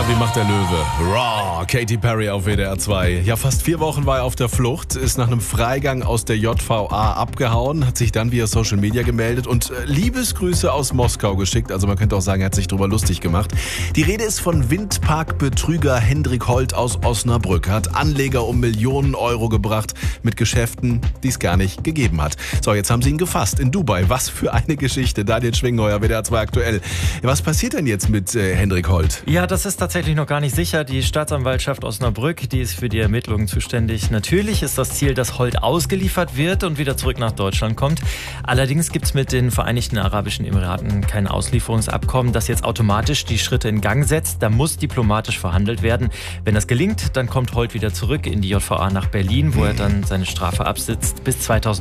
Wie macht der Löwe? Raw, Katy Perry auf WDR 2. Ja, fast 4 Wochen war er auf der Flucht, ist nach einem Freigang aus der JVA abgehauen, hat sich dann via Social Media gemeldet und Liebesgrüße aus Moskau geschickt. Also man könnte auch sagen, er hat sich drüber lustig gemacht. Die Rede ist von Windparkbetrüger Hendrik Holt aus Osnabrück. Er hat Anleger um Millionen Euro gebracht mit Geschäften, die es gar nicht gegeben hat. So, jetzt haben sie ihn gefasst in Dubai. Was für eine Geschichte. Daniel Schwingheuer, WDR 2 aktuell. Was passiert denn jetzt mit Hendrik Holt? Ja, das ist tatsächlich noch gar nicht sicher. Die Staatsanwaltschaft Osnabrück, die ist für die Ermittlungen zuständig. Natürlich ist das Ziel, dass Holt ausgeliefert wird und wieder zurück nach Deutschland kommt. Allerdings gibt es mit den Vereinigten Arabischen Emiraten kein Auslieferungsabkommen, das jetzt automatisch die Schritte in Gang setzt. Da muss diplomatisch verhandelt werden. Wenn das gelingt, dann kommt Holt wieder zurück in die JVA nach Berlin, wo er dann seine Strafe absitzt bis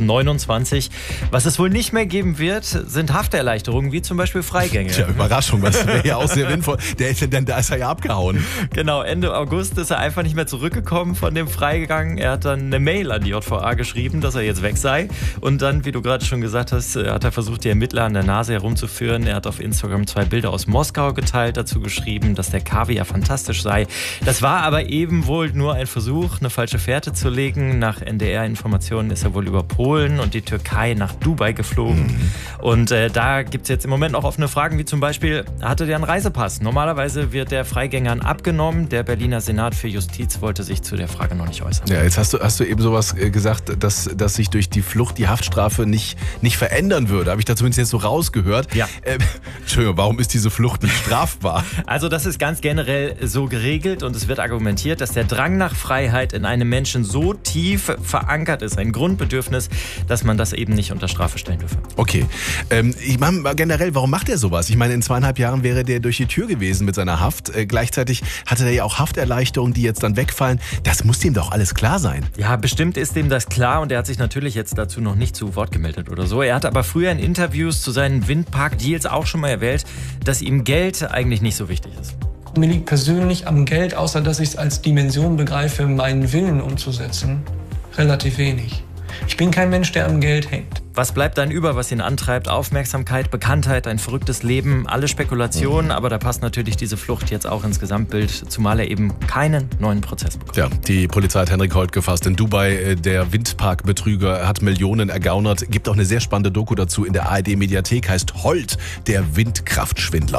2029. Was es wohl nicht mehr geben wird, sind Hafterleichterungen, wie zum Beispiel Freigänge. Tja, Überraschung, was wäre ja auch sehr sinnvoll. Da ist er ja abgehauen. Genau, Ende August ist er einfach nicht mehr zurückgekommen von dem Freigang. Er hat dann eine Mail an die JVA geschrieben, dass er jetzt weg sei. Und dann, wie du gerade schon gesagt hast, hat er versucht, die Ermittler an der Nase herumzuführen. Er hat auf Instagram 2 Bilder aus Moskau geteilt, dazu geschrieben, dass der Kaviar fantastisch sei. Das war aber eben wohl nur ein Versuch, eine falsche Fährte zu legen. Nach NDR-Informationen ist er wohl über Polen und die Türkei nach Dubai geflogen. Und da gibt es jetzt im Moment noch offene Fragen, wie zum Beispiel, hatte der einen Reisepass? Normalerweise wird der Freigängern abgenommen. Der Berliner Senat für Justiz wollte sich zu der Frage noch nicht äußern. Ja, jetzt hast du eben sowas gesagt, dass sich durch die Flucht die Haftstrafe nicht verändern würde. Habe ich da zumindest jetzt so rausgehört. Ja. Entschuldigung, warum ist diese Flucht nicht strafbar? Also das ist ganz generell so geregelt und es wird argumentiert, dass der Drang nach Freiheit in einem Menschen so tief verankert ist, ein Grundbedürfnis, dass man das eben nicht unter Strafe stellen dürfe. Okay. Ich meine generell, warum macht er sowas? Ich meine, in 2,5 Jahren wäre der durch die Tür gewesen mit seiner Haft. Gleichzeitig hatte er ja auch Hafterleichterungen, die jetzt dann wegfallen. Das muss ihm doch alles klar sein. Ja, bestimmt ist ihm das klar und er hat sich natürlich jetzt dazu noch nicht zu Wort gemeldet oder so. Er hat aber früher in Interviews zu seinen Windpark-Deals auch schon mal erwähnt, dass ihm Geld eigentlich nicht so wichtig ist. Mir liegt persönlich am Geld, außer dass ich es als Dimension begreife, meinen Willen umzusetzen, relativ wenig. Ich bin kein Mensch, der am Geld hängt. Was bleibt dann über, was ihn antreibt? Aufmerksamkeit, Bekanntheit, ein verrücktes Leben, alle Spekulationen. Aber da passt natürlich diese Flucht jetzt auch ins Gesamtbild, zumal er eben keinen neuen Prozess bekommt. Ja, die Polizei hat Hendrik Holt gefasst in Dubai. Der Windparkbetrüger hat Millionen ergaunert. Gibt auch eine sehr spannende Doku dazu in der ARD-Mediathek, heißt Holt, der Windkraftschwindler.